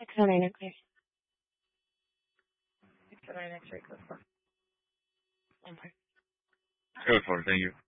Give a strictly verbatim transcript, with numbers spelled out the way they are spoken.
six oh nine, okay. six oh nine X-ray code four. Okay. Code four, thank you.